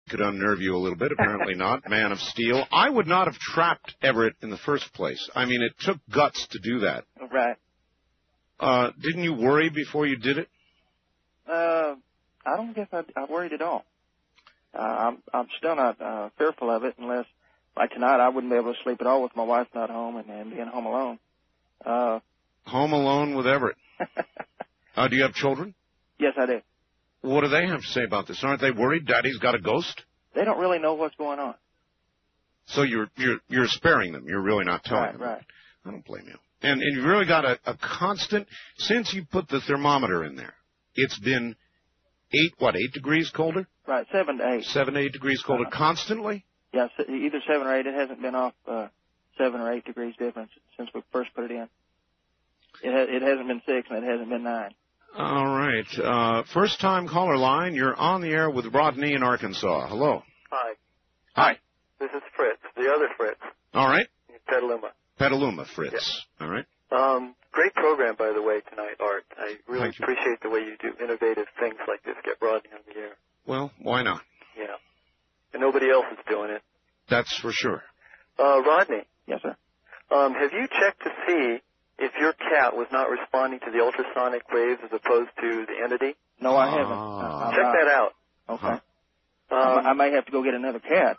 could unnerve you a little bit. Apparently not. Man of Steel. I would not have trapped Everett in the first place. I mean, it took guts to do that. Right. Didn't you worry before you did it? I don't guess I worried at all. I'm still not fearful of it unless, like tonight, I wouldn't be able to sleep at all with my wife not home and being home alone. Home alone with Everett. Do you have children? Yes, I do. What do they have to say about this? Aren't they worried Daddy's got a ghost? They don't really know what's going on. So you're sparing them. You're really not telling them. Right. I don't blame you. And you've really got a constant, since you put the thermometer in there, it's been 8 degrees colder? Right, 7 to 8. 7 to 8 degrees colder constantly? Yeah, either 7 or 8. It hasn't been off 7 or 8 degrees difference since we first put it in. It hasn't been 6 and it hasn't been 9. All right. First time caller line. You're on the air with Rodney in Arkansas. Hello. Hi. Hi. This is Fritz, the other Fritz. All right. Petaluma. Petaluma, Fritz. Yeah. All right. Great program, by the way, tonight, Art. I really appreciate the way you do innovative things like this, get Rodney on the air. Well, why not? Yeah. And nobody else is doing it. That's for sure. Rodney. Yes, sir. Have you checked to see if your cat was not responding to the ultrasonic waves as opposed to the entity? No, I haven't. Check that out. Okay. I may have to go get another cat.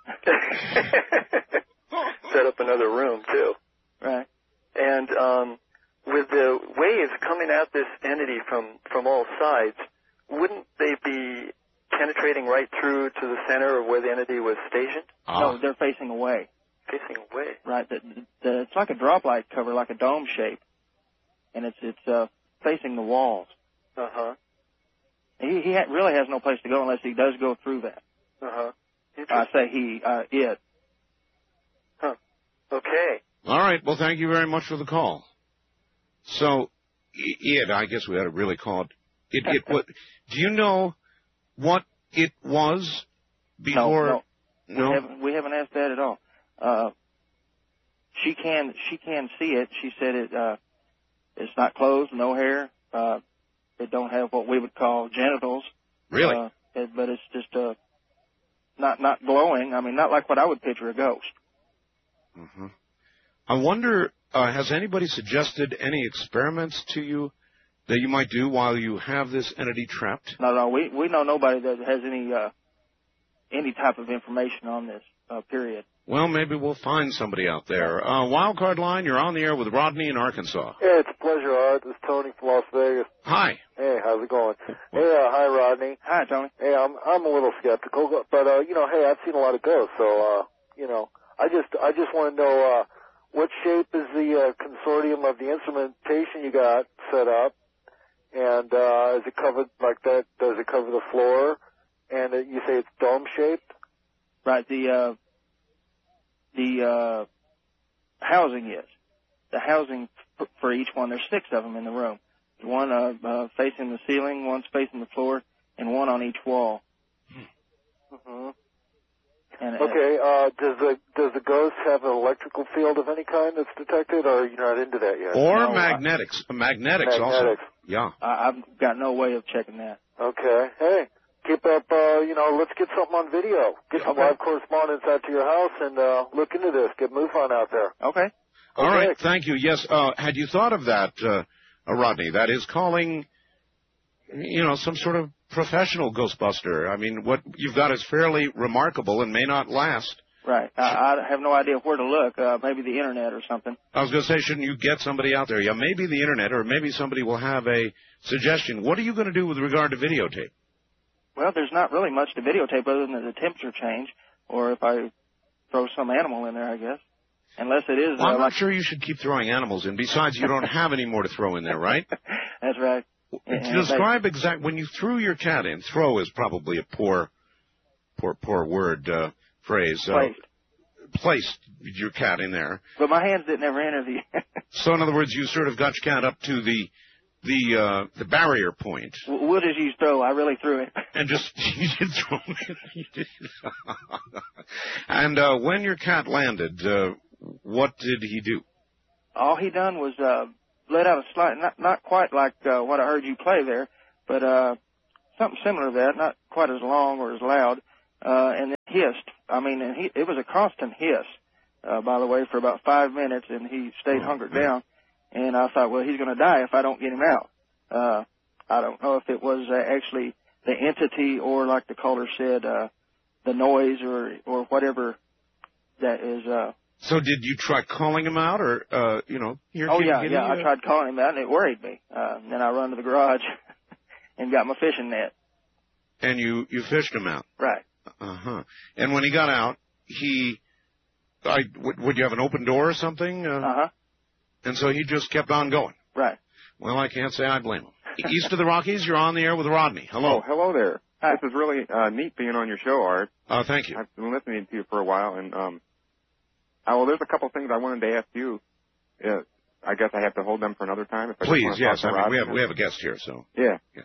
Set up another room, too. Right. And with the waves coming at this entity from all sides, wouldn't they be penetrating right through to the center of where the entity was stationed? No, they're facing away. Facing away. Right. It's like a drop light cover, like a dome shape, and it's facing the walls. Uh-huh. He really has no place to go unless he does go through that. Uh-huh. I say it. Huh. Okay. All right. Well, thank you very much for the call. So, I guess we ought to really call it. What? Do you know what it was before? No. We haven't asked that at all. She can see it. She said it's not clothes, no hair. It don't have what we would call genitals. Really? But it's just not glowing. I mean, not like what I would picture a ghost. Mm-hmm. I wonder, has anybody suggested any experiments to you that you might do while you have this entity trapped? No. We know nobody that has any type of information on this, period. Well, maybe we'll find somebody out there. Wildcard line, you're on the air with Rodney in Arkansas. Yeah, it's a pleasure, Art. This is Tony from Las Vegas. Hi. Hey, how's it going? Hey, hi, Rodney. Hi, Tony. Hey, I'm a little skeptical, but hey, I've seen a lot of ghosts, so I just want to know what shape is the consortium of the instrumentation you got set up, and is it covered like that? Does it cover the floor? And you say it's dome shaped? Right. The housing is. The housing for each one, there's 6 of them in the room. One facing the ceiling, one's facing the floor, and one on each wall. Mm-hmm. And, does the ghost have an electrical field of any kind that's detected, or you're not into that yet? Or magnetics. Magnetics also. Yeah. I've got no way of checking that. Okay. Hey, keep up, let's get something on video. Get some live correspondence out to your house and look into this. Get MUFON out there. Okay. All right. Thank you. Yes. Had you thought of that, Rodney? That is calling, some sort of professional Ghostbuster. I mean, what you've got is fairly remarkable and may not last. Right. I have no idea where to look. Maybe the Internet or something. I was going to say, shouldn't you get somebody out there? Yeah, maybe the Internet, or maybe somebody will have a suggestion. What are you going to do with regard to videotape? Well, there's not really much to videotape other than the temperature change, or if I throw some animal in there, I guess. Unless it is... Well, I'm not sure you should keep throwing animals in. Besides, you don't have any more to throw in there, right? That's right. Describe when you threw your cat in. Throw is probably a poor word, phrase. Placed your cat in there. But my hands didn't ever enter the... So, in other words, you sort of got your cat up to the barrier point. We'll just use throw. I really threw it. And just you did throw it. And when your cat landed, what did he do? All he done was let out a slight, not quite like what I heard you play there, but something similar to that, not quite as long or as loud, and hissed. I mean, and it was a constant hiss, by the way, for about 5 minutes, and he stayed hunkered down. And I thought, well, he's going to die if I don't get him out. I don't know if it was actually the entity or, like the caller said, the noise or whatever that is. So did you try calling him out, or Here, oh yeah, I tried calling him out, and it worried me. And then I run to the garage and got my fishing net. And you fished him out. Right. Uh-huh. And when he got out, would you have an open door or something? Uh-huh. And so he just kept on going. Right. Well, I can't say I blame him. East of the Rockies, you're on the air with Rodney. Hello. Oh, hello there. Hi. This is really neat being on your show, Art. Thank you. I've been listening to you for a while, and well, there's a couple things I wanted to ask you. I guess I have to hold them for another time. If I Please, just want to yes. talk to I mean, Rob. we have a guest here, so. Yeah. Yes.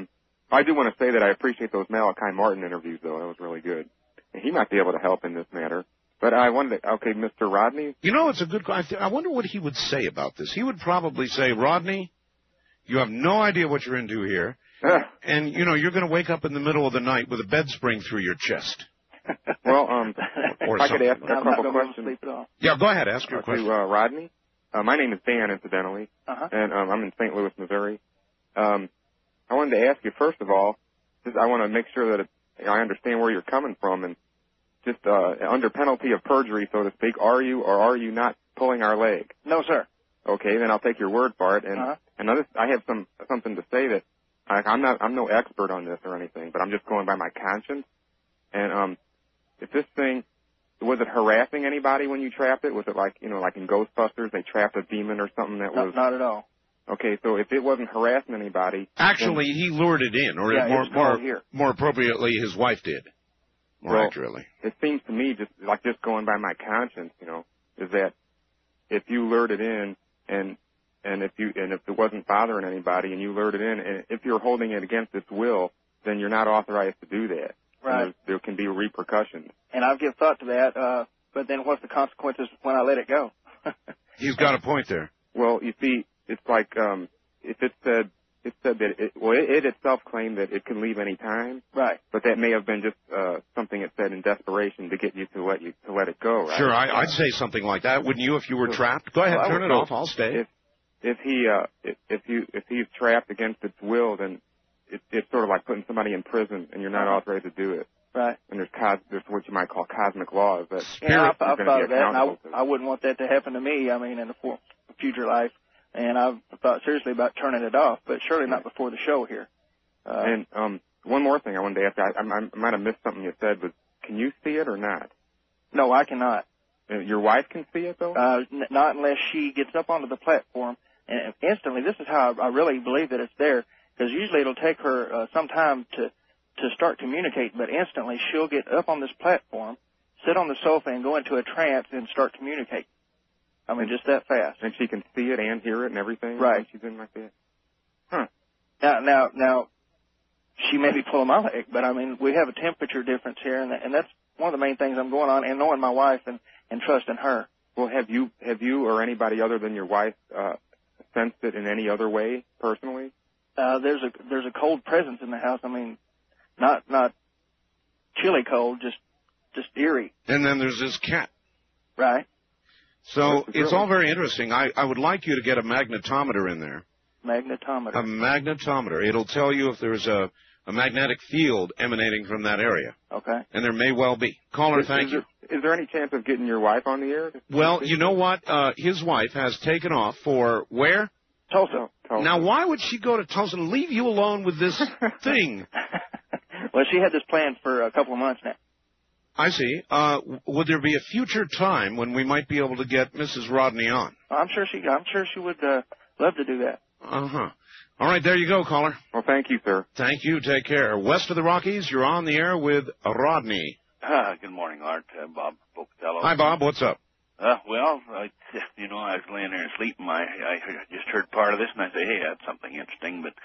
I do want to say that I appreciate those Malachi Martin interviews, though. That was really good. And he might be able to help in this matter. But I wanted to, okay, Mr. Rodney. You know, it's a good question. I wonder what he would say about this. He would probably say, Rodney, you have no idea what you're into here. And, you're going to wake up in the middle of the night with a bed spring through your chest. Well, or if I could ask I'm a couple not questions. sleep at all. Yeah, go ahead. Ask your question. To Rodney. My name is Dan, incidentally. Uh-huh. And I'm in St. Louis, Missouri. I wanted to ask you, first of all, just I want to make sure that I understand where you're coming from, and just under penalty of perjury, so to speak, are you or are you not pulling our leg? No, sir. Okay, then I'll take your word for it. And I have something to say that I'm no expert on this or anything, but I'm just going by my conscience. And if this thing, was it harassing anybody when you trapped it? Was it like like in Ghostbusters, they trapped a demon or something that was? Not at all. Okay, so if it wasn't harassing anybody, actually, he lured it in, or more appropriately, his wife did. More accurately, it seems to me just going by my conscience, is that if you lured it in and if it wasn't bothering anybody and you lured it in, and if you're holding it against its will, then you're not authorized to do that. Right. There can be repercussions. And I've given thought to that, but then what's the consequences when I let it go? He's got a point there. Well, you see, it's like if it said that it itself claimed that it can leave any time. Right. But that may have been just something it said in desperation to get you to let it go. Right? Sure, I'd say something like that, wouldn't you? If you were trapped, go ahead, turn it off. I'll stay. If he's trapped against its will, then it's sort of like putting somebody in prison, and you're not authorized to do it. Right. And there's what you might call cosmic laws. That I've thought of that, and I wouldn't want that to happen to me. I mean, in the future life, and I've thought seriously about turning it off, but surely not before the show here. And one more thing I wanted to ask. I might have missed something you said, but can you see it or not? No, I cannot. Your wife can see it, though? Not unless she gets up onto the platform, and instantly. This is how I really believe that it's there, because usually it'll take her some time to start communicating, but instantly she'll get up on this platform, sit on the sofa, and go into a trance and start communicating. I mean, just that fast. And she can see it and hear it and everything? Right. When she's in like that? Huh. Now, she may be pulling my leg, but I mean, we have a temperature difference here, and that's one of the main things I'm going on, and knowing my wife and trusting her. Well, have you or anybody other than your wife sensed it in any other way, personally? There's a cold presence in the house. I mean, not chilly cold, just eerie. And then there's this cat. Right. So it's all very interesting. I would like you to get a magnetometer in there. Magnetometer. A magnetometer. It'll tell you if there's a magnetic field emanating from that area. Okay. And there may well be. Caller, thank you. Is there any chance of getting your wife on the air? Well, you know what? His wife has taken off for where? Tulsa. Now, why would she go to Tulsa and leave you alone with this thing? Well, she had this planned for a couple of months now. I see. Would there be a future time when we might be able to get Mrs. Rodney on? I'm sure she would love to do that. Uh-huh. All right, there you go, caller. Well, thank you, sir. Thank you. Take care. West of the Rockies, you're on the air with Rodney. Good morning, Art. Bob Pocatello. Hi, Bob. What's up? Well, I was laying there sleeping. I just heard part of this, and I say, hey, that's something interesting. But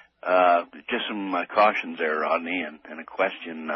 just some cautions there, Rodney, and a question.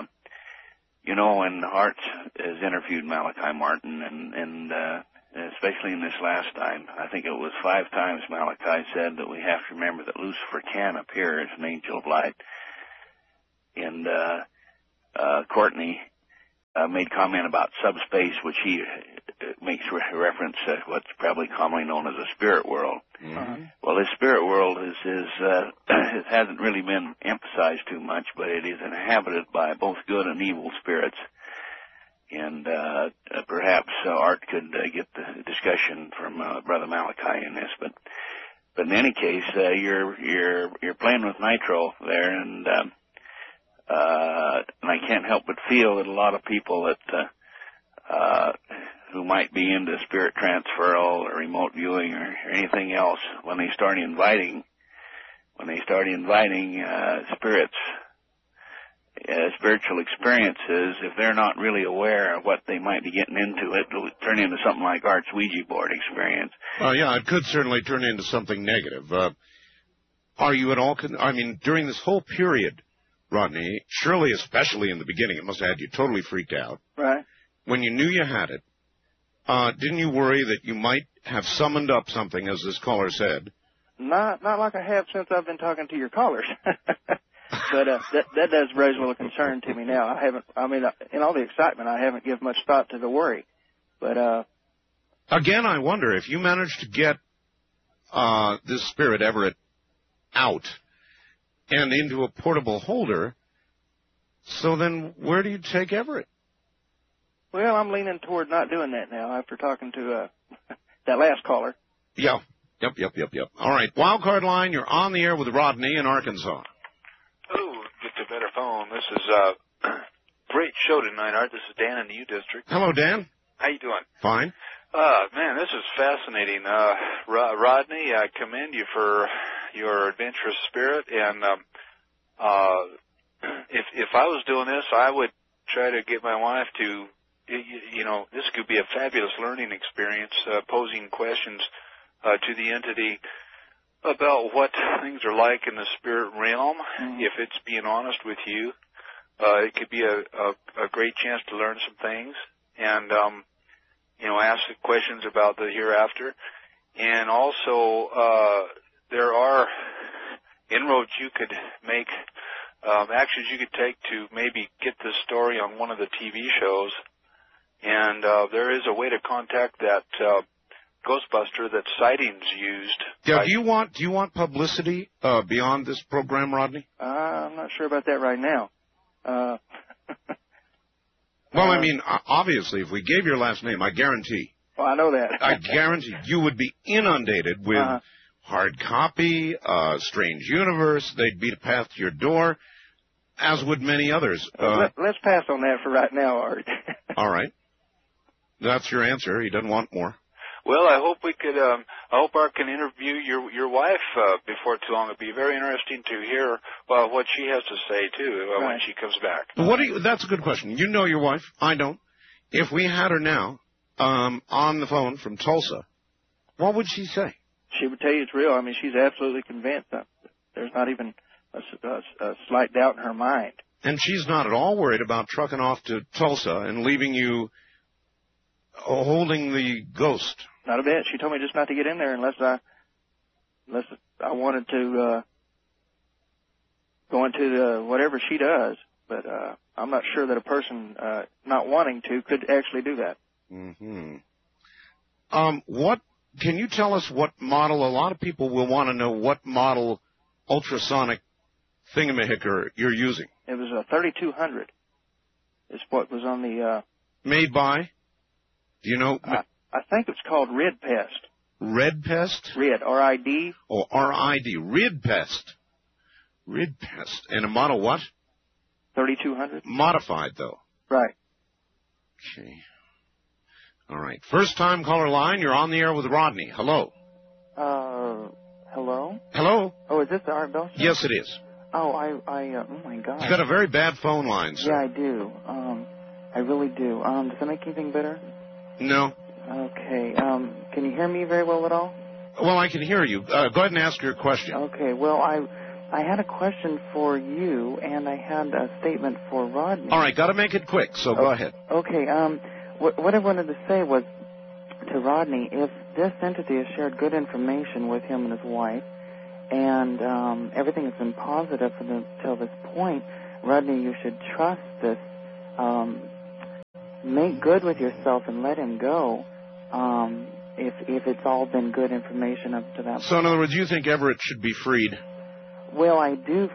When Art has interviewed Malachi Martin, and especially in this last time, I think it was 5 times Malachi said that we have to remember that Lucifer can appear as an angel of light. And Courtney made comment about subspace, which he makes reference to what's probably commonly known as the spirit world. Mm-hmm. Well, this spirit world it hasn't really been emphasized too much, but it is inhabited by both good and evil spirits. And perhaps Art could get the discussion from Brother Malachi in this, but in any case, you're playing with nitro there, and I can't help but feel that a lot of people that who might be into spirit transferal or remote viewing or anything else, when they start inviting spirits, spiritual experiences, if they're not really aware of what they might be getting into, it'll turn into something like Art's Ouija board experience. Well, yeah, it could certainly turn into something negative. Are you at all, during this whole period, Rodney, surely especially in the beginning, it must have had you totally freaked out. Right. When you knew you had it, didn't you worry that you might have summoned up something, as this caller said? Not like I have since I've been talking to your callers. But that does raise a little concern to me now. In all the excitement, I haven't given much thought to the worry. But again, I wonder if you managed to get this spirit Everett out and into a portable holder, so then where do you take Everett? Well, I'm leaning toward not doing that now after talking to that last caller. Yeah. Yep. All right. Wildcard line, you're on the air with Rodney in Arkansas. Oh, get to a better phone. This is great show tonight, Art. This is Dan in the U District. Hello, Dan. How you doing? Fine. Man, this is fascinating. Rodney, I commend you for your adventurous spirit, and if I was doing this, I would try to get my wife to, this could be a fabulous learning experience, posing questions to the entity about what things are like in the spirit realm. Mm-hmm. If it's being honest with you, it could be a great chance to learn some things, and ask questions about the hereafter. And also, there are inroads you could make, actions you could take to maybe get this story on one of the TV shows. And there is a way to contact that Ghostbuster that Sightings used. Yeah, do you want publicity beyond this program, Rodney? I'm not sure about that right now. Well, obviously, if we gave your last name, I guarantee. Well, I know that. I guarantee you would be inundated with hard copy, Strange Universe. They'd beat a path to your door, as would many others. Let's pass on that for right now, Art. All right. That's your answer. He doesn't want more. Well, I hope we could. I hope Art can interview your wife before too long. It'd be very interesting to hear what she has to say too when she comes back. That's a good question. You know your wife. I don't. If we had her now on the phone from Tulsa, what would she say? She would tell you it's real. She's absolutely convinced. There's not even a slight doubt in her mind. And she's not at all worried about trucking off to Tulsa and leaving you holding the ghost. Not a bit. She told me just not to get in there unless I wanted to go into whatever she does. But I'm not sure that a person not wanting to could actually do that. Mm-hmm. What can you tell us? What model? A lot of people will want to know what model ultrasonic thingamahicker you're using. It was a 3200. Is what was on the. Made by? Do you know? I think it's called Rid Pest. Red Pest? Rid, R-I-D. Oh, R-I-D. Rid Pest. Rid Pest. And a model what? 3200. Modified, though. Right. Okay. All right. First time caller line. You're on the air with Rodney. Hello. Hello? Hello? Oh, is this the Art Bell Show? Yes, it is. Oh, oh my God. You've got a very bad phone line, sir. Yeah, I do. I really do. Does that make anything better? No. Okay. Can you hear me very well at all? Well, I can hear you. Go ahead and ask your question. Okay. Well, I had a question for you, and I had a statement for Rodney. All right. Got to make it quick, so go ahead. Okay. What I wanted to say was to Rodney, if this entity has shared good information with him and his wife, and everything has been positive until this point, Rodney, you should trust this make good with yourself and let him go. If it's all been good information up to that point. So in other words, you think Everett should be freed? Well, I do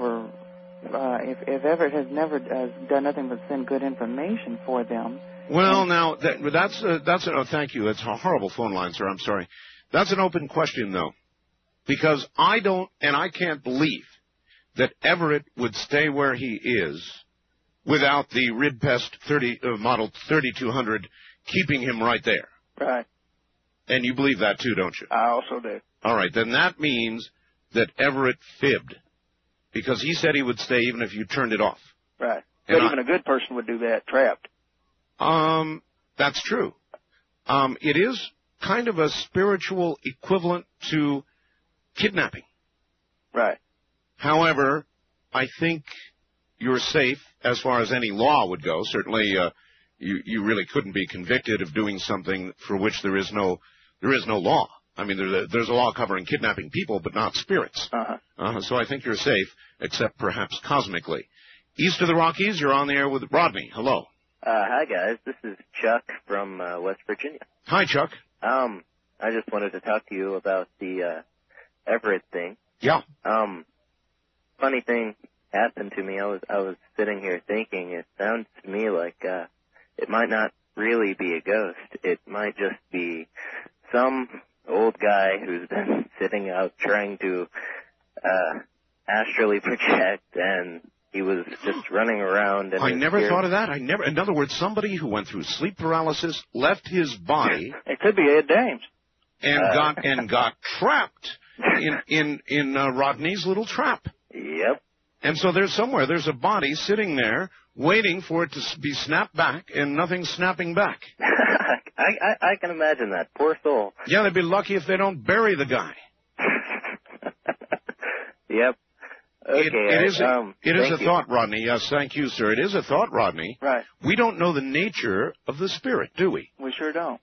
if Everett has never done nothing but send good information for them. Well, now thank you. That's a horrible phone line, sir. I'm sorry. That's an open question, though, because I can't believe that Everett would stay where he is without the Ridpest Model 3200 keeping him right there. Right. And you believe that too, don't you? I also do. All right, then that means that Everett fibbed, because he said he would stay even if you turned it off. Right. But even a good person would do that, trapped. That's true. It is kind of a spiritual equivalent to kidnapping. Right. However, I think you're safe as far as any law would go. Certainly, you really couldn't be convicted of doing something for which there is no law. I mean, there's a law covering kidnapping people, but not spirits. So I think you're safe, except perhaps cosmically. East of the Rockies, you're on the air with Rodney. Hello. Hi, guys. This is Chuck from West Virginia. Hi, Chuck. I just wanted to talk to you about the Everett thing. Yeah. Funny thing happened to me. I was sitting here thinking. It sounds to me like it might not really be a ghost. It might just be some old guy who's been sitting out trying to astrally project, and he was just running around. And I never thought of that. In other words, somebody who went through sleep paralysis, left his body. It could be Ed Dames. And got trapped in Rodney's little trap. Yep. And so there's a body sitting there waiting for it to be snapped back, and nothing's snapping back. I can imagine that. Poor soul. Yeah, they'd be lucky if they don't bury the guy. Yep. Okay. It is a thought, Rodney. Yes, thank you, sir. It is a thought, Rodney. Right. We don't know the nature of the spirit, do we? We sure don't.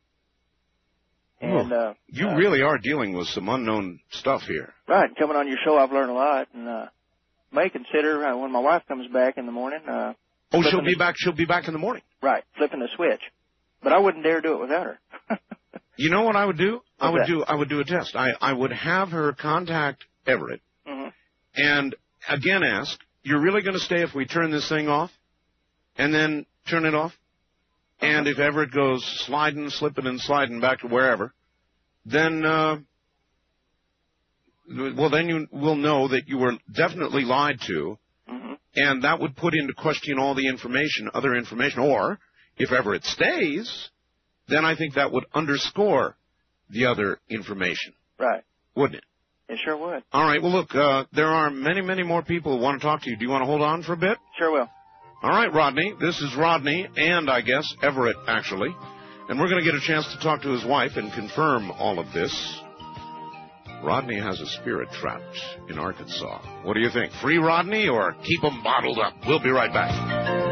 And you really are dealing with some unknown stuff here. Right. Coming on your show, I've learned a lot, and may consider when my wife comes back in the morning. She'll be back. She'll be back in the morning. Right. Flipping the switch, but I wouldn't dare do it without her. You know what I would do? I would do a test. I would have her contact Everett, and again ask, "You're really going to stay if we turn this thing off, and then turn it off?" And if Everett goes slipping and sliding back to wherever, then, then you will know that you were definitely lied to, and that would put into question all the other information. Or, if Everett stays, then I think that would underscore the other information. Right. Wouldn't it? It sure would. All right. Well, look, there are many, many more people who want to talk to you. Do you want to hold on for a bit? Sure will. All right, Rodney. This is Rodney and, I guess, Everett, actually. And we're going to get a chance to talk to his wife and confirm all of this. Rodney has a spirit trapped in Arkansas. What do you think? Free Rodney or keep him bottled up? We'll be right back.